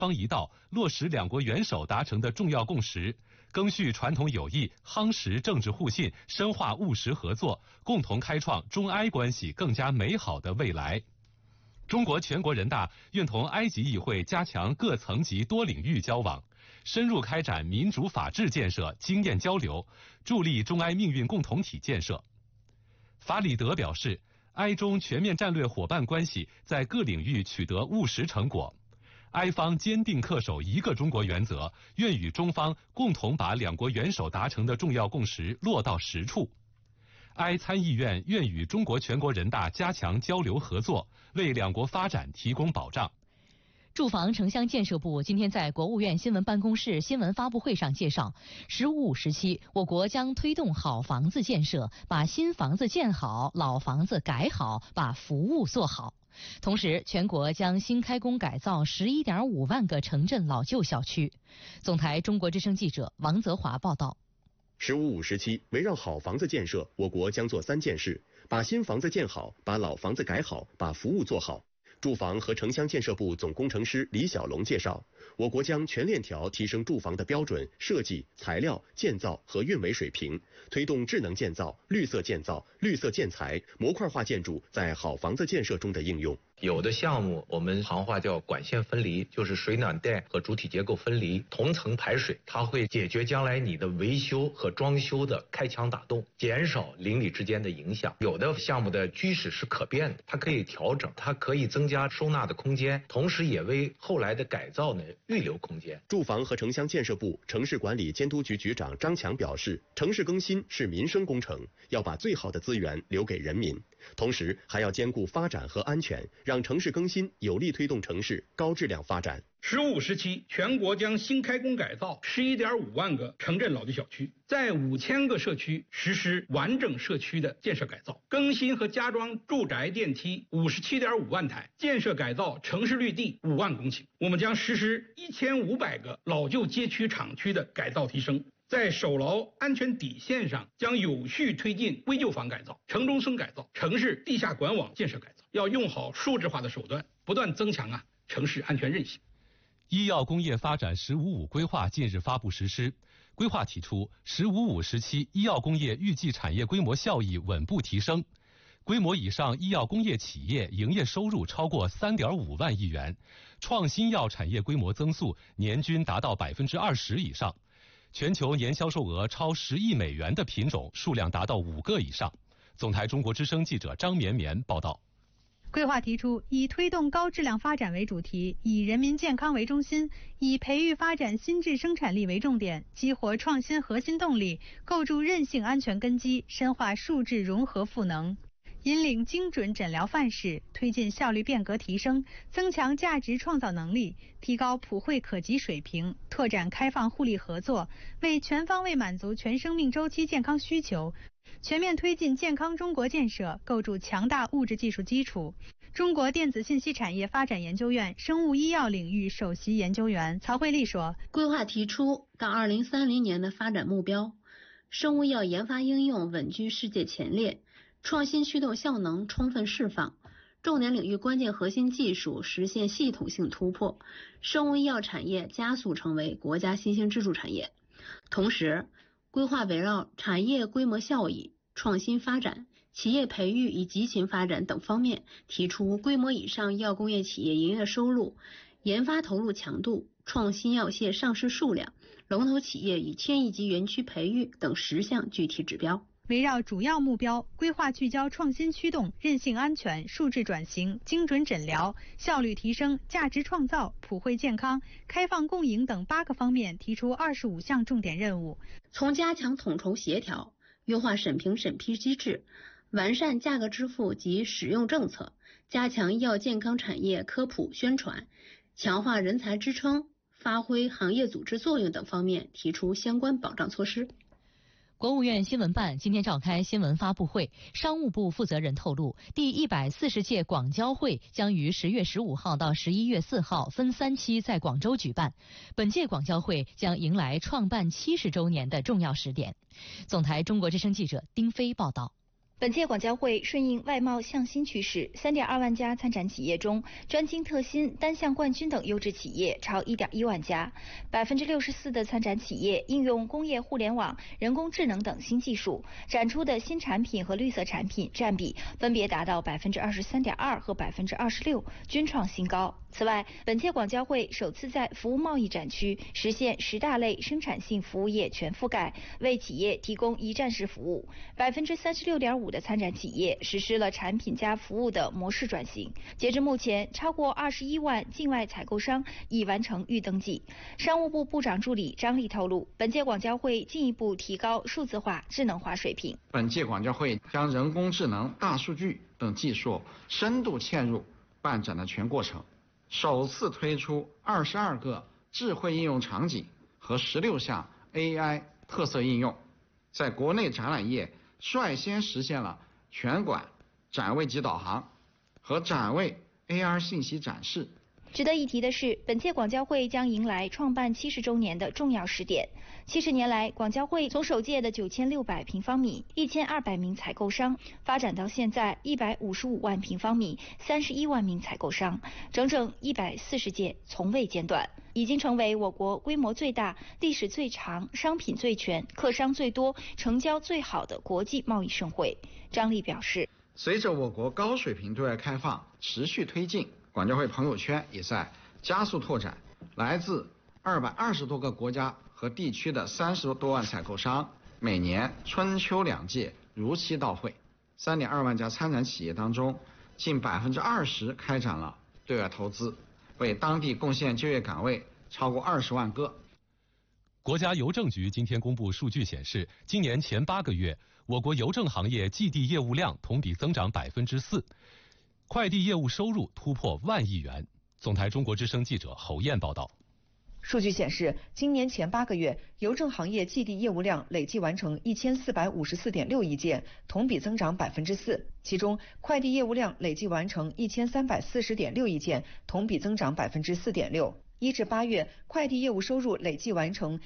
方一道，落实两国元首达成的重要共识，赓续传统友谊，夯实政治互信，深化务实合作，共同开创中埃关系更加美好的未来。中国全国人大愿同埃及议会加强各层级多领域交往，深入开展民主法治建设经验交流，助力中埃命运共同体建设。法里德表示，埃中全面战略伙伴关系在各领域取得务实成果，埃方坚定恪守一个中国原则，愿与中方共同把两国元首达成的重要共识落到实处。埃参议院愿与中国全国人大加强交流合作，为两国发展提供保障。 住房城乡建设部今天在国务院新闻办公室新闻发布会上介绍，“15+5”时期，我国将推动好房子建设，把新房子建好，老房子改好，把服务做好。同时，全国将新开工改造11.5万个城镇老旧小区。总台中国之声记者王泽华报道。 “15+5”时期，围绕好房子建设，我国将做3件事：把新房子建好，把老房子改好，把服务做好。住房和城乡建设部总工程师李小龙介绍，我国将全链条提升住房的标准、设计、材料、建造和运维水平，推动智能建造、绿色建造、绿色建材、模块化建筑在好房子建设中的应用。 有的项目我们行话叫管线分离，就是水暖带和主体结构分离，同层排水，它会解决将来你的维修和装修的开墙打洞，减少邻里之间的影响。有的项目的居室是可变的，它可以调整，它可以增加收纳的空间，同时也为后来的改造呢预留空间。 住房和城乡建设部城市管理监督局局长张强表示，城市更新是民生工程，要把最好的资源留给人民，同时还要兼顾发展和安全，让城市更新有力推动城市高质量发展。 “15+5”时期，全国将新开工改造11.5万个城镇老旧小区，在5000个社区实施完整社区的建设改造，更新和加装住宅电梯57.5万台，建设改造城市绿地5万公顷。我们将实施1500个老旧街区厂区的改造提升。在守牢安全底线上，将有序推进危旧房改造、城中村改造、城市地下管网建设改造，要用好数字化的手段，不断增强城市安全韧性。 医药工业发展“15+5”规划近日发布实施。规划提出，“15+5”时期医药工业预计产业规模效益稳步提升，规模以上医药工业企业营业收入超过3.5万亿元，创新药产业规模增速年均达到20%以上。全球年销售额超10亿美元的品种数量达到5个以上。总台中国之声记者张绵绵报道。 规划提出，以推动高质量发展为主题，以人民健康为中心，以培育发展新质生产力为重点，激活创新核心动力，构筑韧性安全根基，深化数质融合赋能。引领精准诊疗范式，推进效率变革提升，增强价值创造能力，提高普惠可及水平，拓展开放互利合作，为全方位满足全生命周期健康需求，全面推进健康中国建设，构筑强大物质技术基础。中国电子信息产业发展研究院生物医药领域首席研究员曹慧丽说， 规划提出到2030年的发展目标，生物药研发应用稳居世界前列，创新驱动效能充分释放，重点领域关键核心技术实现系统性突破，生物医药产业加速成为国家新兴支柱产业。同时，规划围绕产业规模效益、创新发展、企业培育与集群发展等方面，提出规模以上药工业企业营业收入、研发投入强度、创新药械上市数量、龙头企业与千亿级园区培育等10项具体指标。 围绕主要目标，规划聚焦创新驱动、韧性安全、数字转型、精准诊疗、效率提升、价值创造、普惠健康、开放共赢等8个方面，提出25项重点任务。 从加强统筹协调、优化审评审批机制、完善价格支付及使用政策，加强医药健康产业科普宣传，强化人才支撑，发挥行业组织作用等方面提出相关保障措施。 国务院新闻办今天召开新闻发布会，商务部负责人透露，第140届广交会将于10月15号到11月4号分3期在广州举办。本届广交会将迎来创办70周年的重要时点。总台中国之声记者丁飞报道。 本届广交会顺应外贸向新趋势，3.2万家参展企业中，专精特新、单项冠军等优质企业超1.1万家，64%的参展企业应用工业互联网、人工智能等新技术，展出的新产品和绿色产品占比分别达到23.2%和26%，均创新高。此外，本届广交会首次在服务贸易展区实现10大类生产性服务业全覆盖，为企业提供一站式服务。36.5%的参展企业实施了产品加服务的模式转型。截至目前，超过21万境外采购商已完成预登记。商务部部长助理张丽透露，本届广交会进一步提高数字化、智能化水平。 本届广交会将人工智能、大数据等技术深度嵌入办展的全过程，首次推出22个智慧应用场景和16项 AI 特色应用，在国内展览业率先实现了全馆展位及导航和展位 AR 信息展示。 值得一提的是，本届广交会将迎来创办70周年的重要时点。70年来，广交会从首届的9600平方米、1200名采购商，发展到现在155万平方米、31万名采购商，整整140届，从未间断，已经成为我国规模最大、历史最长、商品最全、客商最多、成交最好的国际贸易盛会。张丽表示， 随着我国高水平对外开放持续推进，广交会朋友圈也在加速拓展，来自220多个国家和地区的30多万采购商，每年春秋两季如期到会。3.2万家参展企业当中，近20%开展了对外投资，为当地贡献就业岗位超过20万个。 国家邮政局今天公布数据显示，今年前8个月，我国邮政行业寄递业务量同比增长4%，快递业务收入突破1万亿元。总台中国之声记者侯燕报道。 数据显示，今年前8个月，邮政行业寄递业务量累计完成1454.6亿件，同比增长4%。其中，快递业务量累计完成1340.6亿件，同比增长4.6%。1至8月，快递业务收入累计完成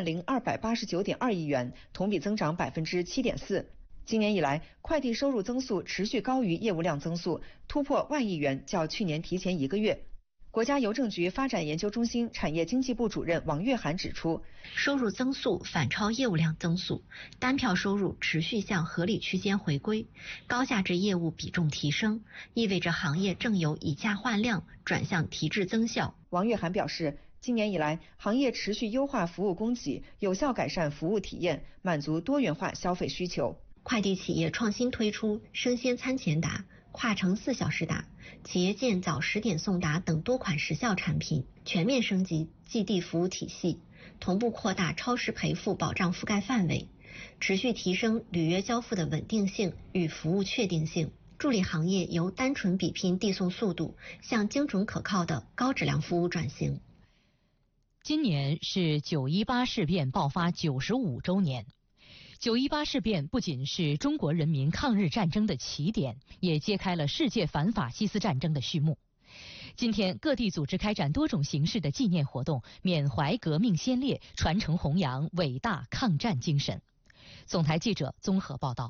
10289.2亿元，同比增长7.4%。今年以来，快递收入增速持续高于业务量增速，突破1万亿元，较去年提前1个月。国家邮政局发展研究中心产业经济部主任王月涵指出， 收入增速反超业务量增速，单票收入持续向合理区间回归，高价值业务比重提升，意味着行业正由以价换量转向提质增效。 王月涵表示，今年以来，行业持续优化服务供给，有效改善服务体验，满足多元化消费需求。 快递企业创新推出生鲜餐前达、跨城4小时达、企业件早10点送达等多款时效产品，全面升级寄递服务体系，同步扩大超时赔付保障覆盖范围，持续提升履约交付的稳定性与服务确定性，助力行业由单纯比拼递送速度向精准可靠的高质量服务转型。 今年是9·18事变爆发95周年。9·18事变不仅是中国人民抗日战争的起点，也揭开了世界反法西斯战争的序幕。今天，各地组织开展多种形式的纪念活动，缅怀革命先烈，传承弘扬伟大抗战精神。总台记者综合报道。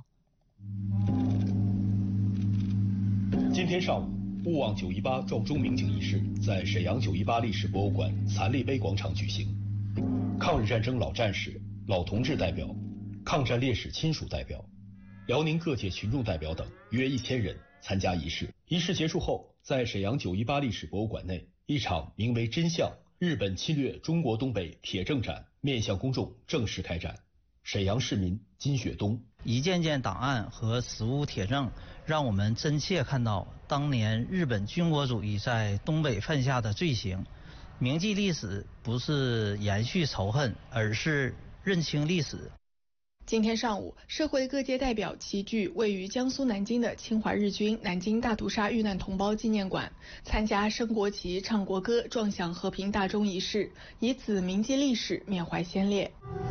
今天上午，勿忘9·18撞钟鸣景仪式在沈阳9·18历史博物馆残历碑广场举行。抗日战争老战士、老同志代表、抗战烈士亲属代表、辽宁各界群众代表等约1000人参加仪式。仪式结束后，在沈阳9·18历史博物馆内，一场名为“真相：日本侵略中国东北铁证展”面向公众正式开展。沈阳市民金雪东： 一件件档案和实物铁证，让我们真切看到当年日本军国主义在东北犯下的罪行。铭记历史不是延续仇恨，而是认清历史。 今天上午，社会各界代表齐聚位于江苏南京的侵华日军南京大屠杀遇难同胞纪念馆，参加升国旗、唱国歌、撞响和平大钟仪式，以此铭记历史，缅怀先烈。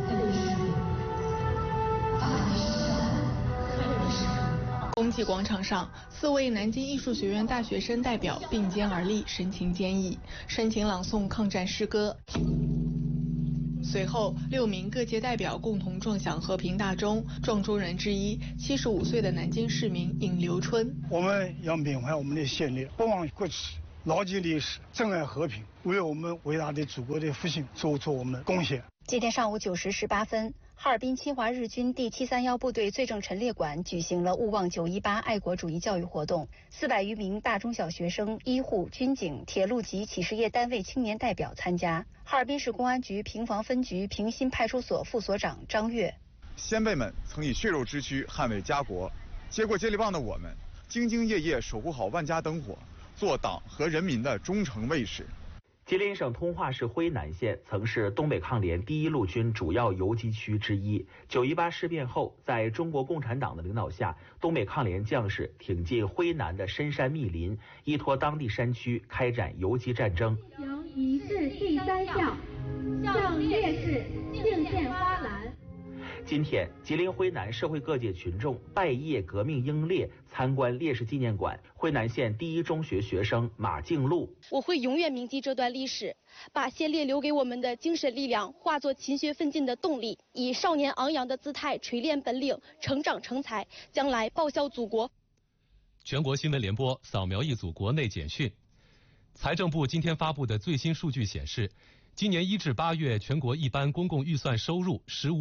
公祭广场上，4位南京艺术学院大学生代表并肩而立，神情坚毅，深情朗诵抗战诗歌。 随后，6名各界代表共同撞响和平大钟，撞钟人之一75岁的南京市民尹留春。 我们要缅怀我们的先烈，不忘国耻，牢记历史，珍爱和平，为我们伟大的祖国的复兴做出我们的贡献。 今天上午9时18分，哈尔滨侵华日军第731部队罪证陈列馆举行了勿忘918爱国主义教育活动，400余名大中小学生、医护、军警、铁路及企事业单位青年代表参加。哈尔滨市公安局平房分局平新派出所副所长张跃： 先辈们曾以血肉之躯捍卫家国，接过接力棒的我们，兢兢业业守护好万家灯火，做党和人民的忠诚卫士。 吉林省通化市辉南县曾是东北抗联第1路军主要游击区之一。918事变后，在中国共产党的领导下，东北抗联将士挺进辉南的深山密林，依托当地山区开展游击战争。 仪式第3项，向烈士敬献花篮。 今天，吉林辉南社会各界群众拜谒革命英烈，参观烈士纪念馆。辉南县第1中学学生马静璐： 我会永远铭记这段历史，把先烈留给我们的精神力量化作勤学奋进的动力，以少年昂扬的姿态锤炼本领，成长成才，将来报效祖国。 全国新闻联播扫描一组国内简讯。财政部今天发布的最新数据显示，今年1至8月，全国一般公共预算收入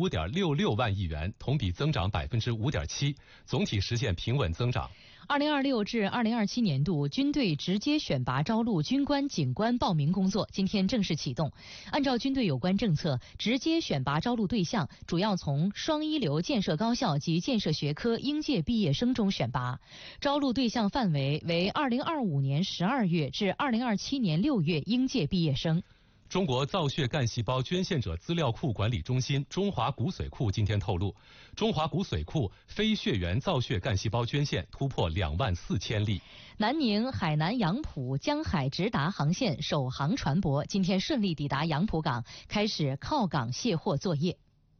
15.66万亿元，同比增长5.7%，总体实现平稳增长。 2026至2027年度军队直接选拔招录军官、警官报名工作今天正式启动。按照军队有关政策，直接选拔招录对象主要从双一流建设高校及建设学科应届毕业生中选拔，招录对象范围为2025年12月至2027年6月应届毕业生。 中国造血干细胞捐献者资料库管理中心中华骨髓库今天透露，中华骨髓库非血缘造血干细胞捐献突破24000例。 南宁海南杨浦江海直达航线首航船舶今天顺利抵达杨浦港，开始靠港卸货作业。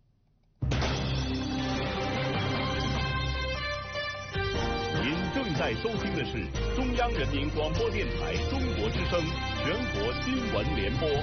您正在收听的是中央人民广播电台中国之声全国新闻联播。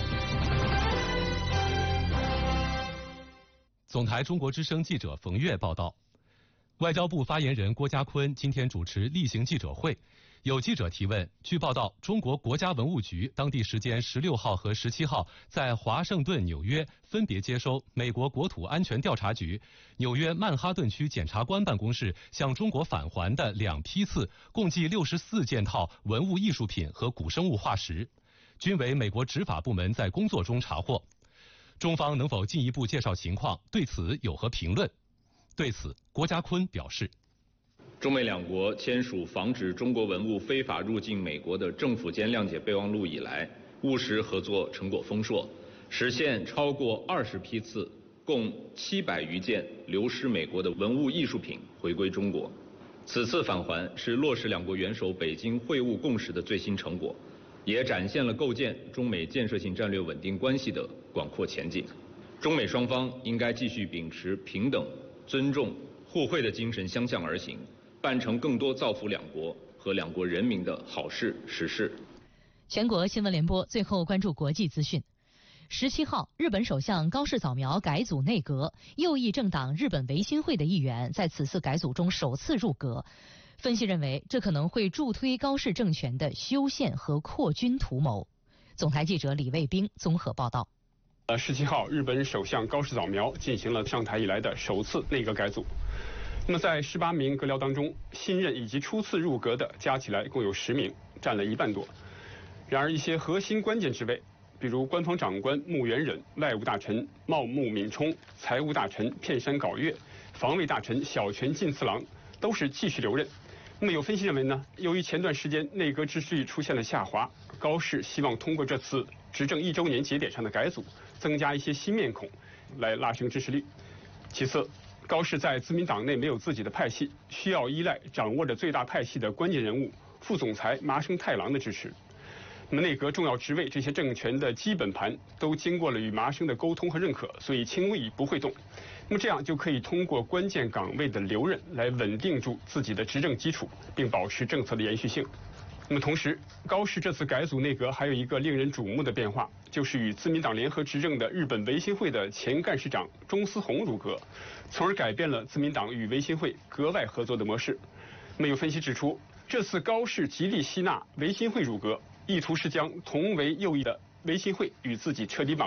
总台中国之声记者冯月报道，外交部发言人郭家坤今天主持例行记者会。有记者提问，据报道，中国国家文物局当地时间16号和17号在华盛顿、纽约分别接收美国国土安全调查局、纽约曼哈顿区检察官办公室向中国返还的2批次，共计64件套文物艺术品和古生物化石，均为美国执法部门在工作中查获。中方能否进一步介绍情况？对此有何评论？对此，郭家坤表示。 中美两国签署防止中国文物非法入境美国的政府间谅解备忘录以来，务实合作成果丰硕，实现超过20批次，共700余件流失美国的文物艺术品回归中国。此次返还是落实两国元首北京会晤共识的最新成果，也展现了构建中美建设性战略稳定关系的广阔前景。中美双方应该继续秉持平等、尊重、互惠的精神相向而行，办成更多造福两国和两国人民的好事实事。 全国新闻联播最后关注国际资讯。17号，日本首相高市早苗改组内阁，右翼政党日本维新会的议员在此次改组中首次入阁。分析认为，这可能会助推高市政权的修宪和扩军图谋。总台记者李卫兵综合报道。 17号，日本首相高市早苗进行了上台以来的首次内阁改组。那么在18名阁僚当中，新任以及初次入阁的加起来共有10名，占了1半多。然而一些核心关键职位，比如官方长官木原忍、外务大臣茂木敏充、财务大臣片山杲月、防卫大臣小泉进次郎都是继续留任。那么有分析认为呢，由于前段时间内阁支持率出现了下滑，高市希望通过这次执政1周年节点上的改组，增加一些新面孔，来拉升支持率。其次，高市在自民党内没有自己的派系，需要依赖掌握着最大派系的关键人物副总裁麻生太郎的支持。那么内阁重要职位这些政权的基本盘都经过了与麻生的沟通和认可，所以轻易不会动。那么这样就可以通过关键岗位的留任来稳定住自己的执政基础，并保持政策的延续性。 那么同时，高市这次改组内阁还有一个令人瞩目的变化，就是与自民党联合执政的日本维新会的前干事长中司宏入阁，从而改变了自民党与维新会阁外合作的模式。那么有分析指出，这次高市极力吸纳维新会入阁，意图是将同为右翼的维新会与自己彻底绑